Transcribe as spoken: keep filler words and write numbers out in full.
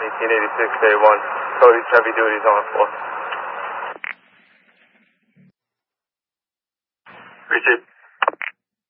eighteen eighty-six day one, Cody's heavy duties on floor. Received.